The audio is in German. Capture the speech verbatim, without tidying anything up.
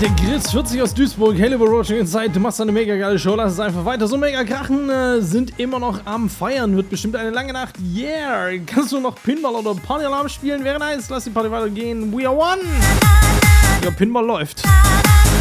der Gritz vierzig aus Duisburg, Hellebo Roaching Inside, du machst eine mega geile Show, lass es einfach weiter so mega krachen, äh, sind immer noch am Feiern, wird bestimmt eine lange Nacht, yeah, kannst du noch Pinball oder Partyalarm spielen, wäre nice, lass die Party weitergehen, we are one, ja, Pinball läuft.